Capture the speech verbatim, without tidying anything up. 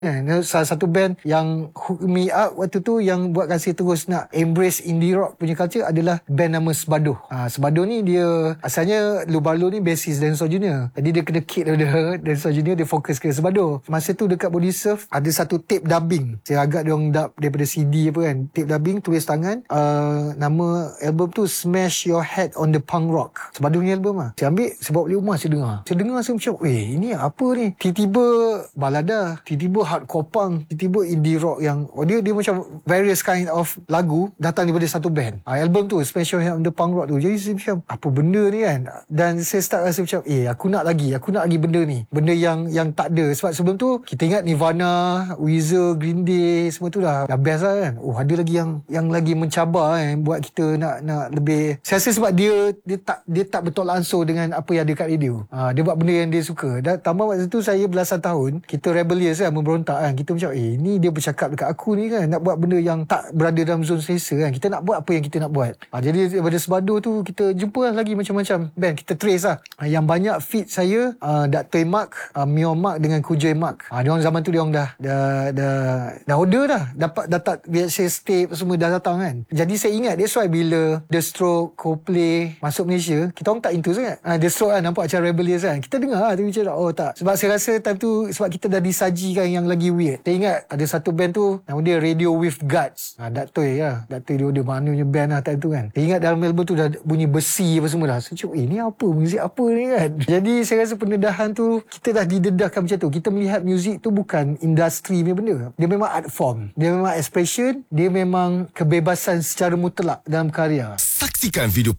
Kan, salah satu band yang hook me up waktu tu, yang buat kasi terus nak embrace indie rock punya culture adalah band nama Sebadoh. Ha, Sebadoh ni dia asalnya Lubalo ni bassist Dinosaur Junior. Jadi dia kena kick daripada Dinosaur Junior, dia fokus ke Sebadoh. Masa tu dekat Body Surf ada satu tape dubbing. Saya agak diorang dub daripada C D apa kan. Tape dubbing tulis tangan. Uh, nama album tu Smash Your Head on the Punk Rock. Sebadoh ni album lah. Saya ambil, saya bawa balik rumah, saya dengar. Saya dengar saya macam, weh ini apa ni? Tiba-tiba balada, tiba-tiba hardcore punk, tiba-tiba indie rock yang oh, dia dia macam various kind of lagu datang daripada satu band. Ha, album tu Special Hand on the Punk Rock tu. Jadi saya macam apa benda ni kan. Dan saya start rasa macam eh aku nak lagi, aku nak lagi benda ni. Benda yang yang tak ada. Sebab sebelum tu kita ingat Nirvana, Weezer, Green Day semua tu dah dah best lah kan. Oh ada lagi yang yang lagi mencabar kan, buat kita nak nak lebih. Saya rasa sebab dia dia tak dia tak betul ansur dengan apa yang ada kat radio. Ha, dia buat benda yang dia suka. Dan tambah waktu tu saya belasan tahun kita rebellious kan, memberontak kan. Kita macam eh ni dia bercakap dekat aku ni kan, nak buat benda yang tak berada dalam zon selesa kan. Kita nak buat apa yang kita nak buat. Ha, jadi daripada Sebadoh tu kita jumpa lah lagi macam-macam band, kita trace lah. Ha, yang banyak fit saya uh, Dato' Mark, uh, Mio Mark dengan Kujoy Mark. Ha, diorang zaman tu diorang dah dah dah dah order dah, dapat dapat V H S tape semua dah datang kan. Jadi saya ingat that's why bila The Stroke, Coldplay masuk Malaysia, kita orang tak into sangat. Ha, The Stroke kan nampak macam rebellious kan. Kita dengar lah, tapi macam oh tak. Sebab saya rasa time tu sebab kita dah disajikan yang lagi weird. Saya ingat ada satu band tu nama dia Radio With Guts. Ha, Dato' lah. Dato' dia order mananya band lah time tu kan. Saya ingat dalam album tu dah bunyi besi apa semua dah. Saya cakap eh ni apa, muzik apa ni kan. Jadi saya rasa pendedahan tu kita dah didedahkan macam tu. Kita melihat muzik tu bukan industri punya benda. Dia memang art form. Dia memang expression. Dia memang kebebasan secara mutlak dalam karya. Saksikan video